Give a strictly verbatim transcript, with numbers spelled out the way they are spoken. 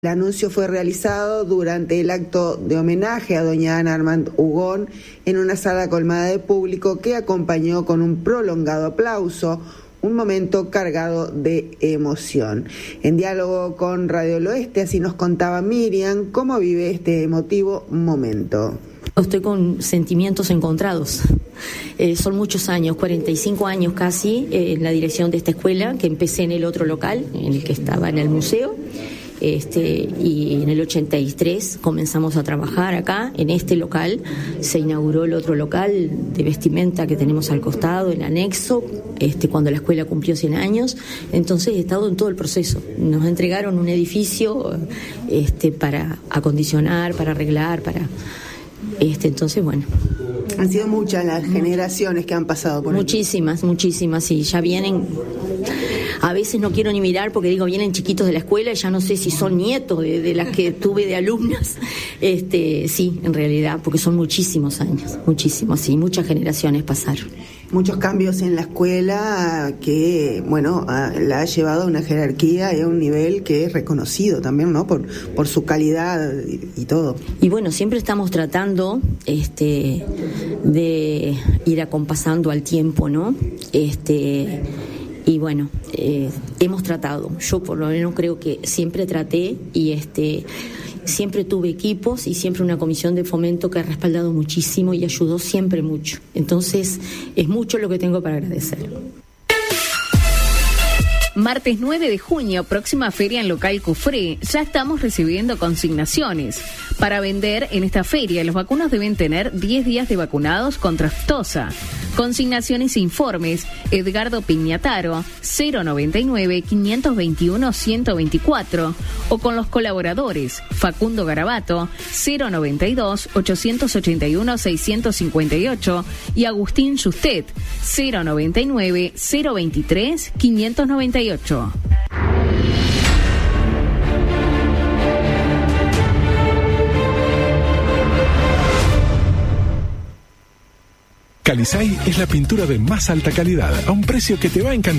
El anuncio fue realizado durante el acto de homenaje a doña Ana Armand Hugón en una sala colmada de público que acompañó con un prolongado aplauso, un momento cargado de emoción. En diálogo con Radio El Oeste, así nos contaba Miriam cómo vive este emotivo momento. Estoy con sentimientos encontrados. Eh, son muchos años, cuarenta y cinco años casi, eh, en la dirección de esta escuela, que empecé en el otro local, en el que estaba en el museo. Este, y en el ochenta y tres comenzamos a trabajar acá, en este local. Se inauguró el otro local de vestimenta que tenemos al costado, el anexo, este, cuando la escuela cumplió cien años. Entonces he estado en todo el proceso. Nos entregaron un edificio este, para acondicionar, para arreglar, para... Este, entonces, bueno... Han sido muchas las generaciones que han pasado por aquí. Muchísimas, muchísimas, y ya vienen... A veces no quiero ni mirar porque digo, vienen chiquitos de la escuela y ya no sé si son nietos de, de las que tuve de alumnas. Este, sí, en realidad, porque son muchísimos años, muchísimos, sí, muchas generaciones pasaron. Muchos cambios en la escuela que, bueno, la ha llevado a una jerarquía y a un nivel que es reconocido también, ¿no? Por, por su calidad y, y todo. Y bueno, siempre estamos tratando este, de ir acompasando al tiempo, ¿no? Este... Y bueno, eh, hemos tratado, yo por lo menos creo que siempre traté y este siempre tuve equipos y siempre una comisión de fomento que ha respaldado muchísimo y ayudó siempre mucho. Entonces, es mucho lo que tengo para agradecer. Martes nueve de junio, próxima feria en local Cufré. Ya estamos recibiendo consignaciones. Para vender en esta feria, los vacunos deben tener diez días de vacunados contra aftosa. Consignaciones e informes, Edgardo Piñataro, cero noventa y nueve, quinientos veintiuno, ciento veinticuatro, o con los colaboradores, Facundo Garabato, cero noventa y dos, ochocientos ochenta y uno, seiscientos cincuenta y ocho, y Agustín Justet, cero noventa y nueve, cero veintitrés, quinientos noventa y ocho. Calisay es la pintura de más alta calidad a un precio que te va a encantar.